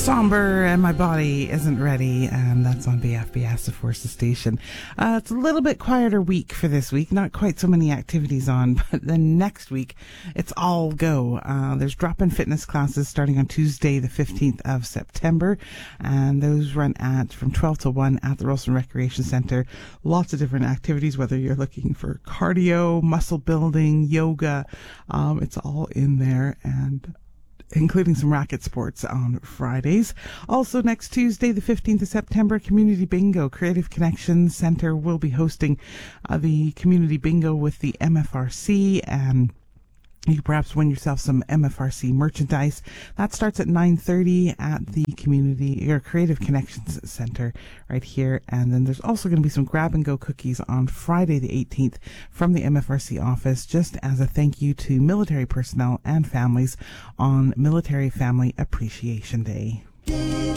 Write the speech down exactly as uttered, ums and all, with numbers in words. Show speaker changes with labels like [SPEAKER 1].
[SPEAKER 1] Somber and My Body Isn't Ready, and that's on B F B S, of course, the station. Uh, it's a little bit quieter week for this week, not quite so many activities on, but then next week, it's all go. Uh, there's drop-in fitness classes starting on Tuesday, the fifteenth of September, and those run at from twelve to one at the Rolston Recreation Centre. Lots of different activities, whether you're looking for cardio, muscle building, yoga, um, it's all in there, and including some racket sports on Fridays. Also, next Tuesday, the fifteenth of September, Community Bingo. Creative Connections Centre will be hosting uh, the Community Bingo with the M F R C, and you can perhaps win yourself some M F R C merchandise. That starts at nine thirty at the Community or Creative Connections Centre right here. And then there's also going to be some grab-and-go cookies on Friday the eighteenth from the M F R C office, just as a thank you to military personnel and families on Military Family Appreciation Day.